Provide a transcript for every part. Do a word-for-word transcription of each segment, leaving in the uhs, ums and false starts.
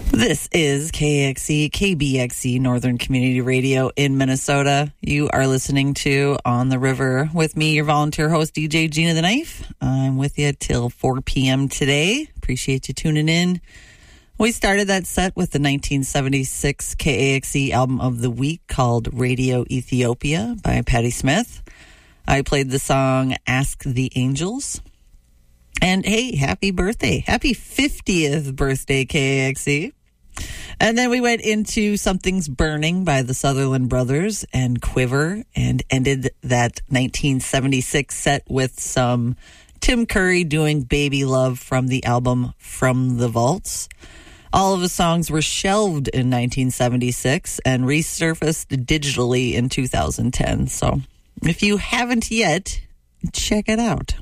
This is K X C, K B X C, Northern Community Radio in Minnesota. You are listening to On the River with me, your volunteer host, D J Gina the Knife. I'm with you till four p.m. today. Appreciate you tuning in. We started that set with the nineteen seventy-six K A X C album of the week called Radio Ethiopia by Patti Smith. I played the song Ask the Angels. And hey, happy birthday. Happy fiftieth birthday, K A X C. And then we went into Something's Burning by the Sutherland Brothers and Quiver, and ended that nineteen seventy-six set with some Tim Curry doing Baby Love from the album From the Vaults. All of the songs were shelved in nineteen seventy-six and resurfaced digitally in two thousand ten. So if you haven't yet, check it out.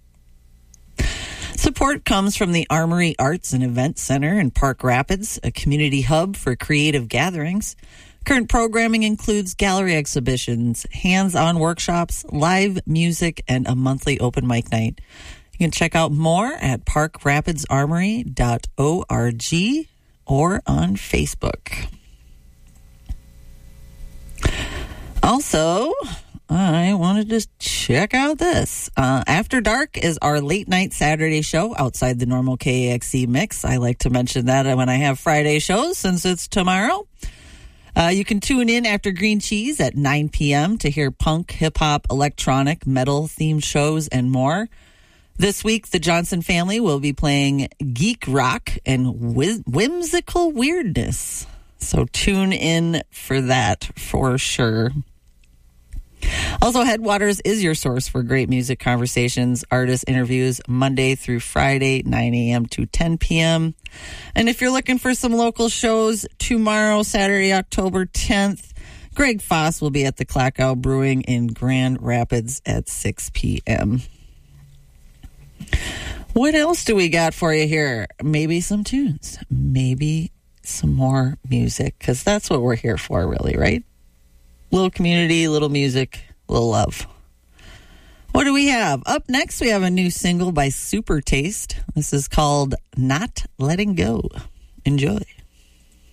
Support comes from the Armory Arts and Event Center in Park Rapids, a community hub for creative gatherings. Current programming includes gallery exhibitions, hands-on workshops, live music, and a monthly open mic night. You can check out more at park rapids armory dot org or on Facebook. Also, I wanted to check out this. Uh, After Dark is our late night Saturday show outside the normal K A X C mix. I like to mention that when I have Friday shows since it's tomorrow. Uh, you can tune in after Green Cheese at nine p.m. to hear punk, hip-hop, electronic, metal-themed shows and more. This week, the Johnson family will be playing geek rock and whiz- whimsical weirdness. So tune in for that for sure. Also, Headwaters is your source for great music conversations, artist interviews, Monday through Friday, nine a.m. to ten p.m. And if you're looking for some local shows, tomorrow, Saturday, October tenth, Greg Foss will be at the Klakow Brewing in Grand Rapids at six p.m. What else do we got for you here? Maybe some tunes, maybe some more music, because that's what we're here for, really, right? Little community, little music, little love. What do we have? Up next, we have a new single by Super Taste. This is called Not Letting Go. Enjoy.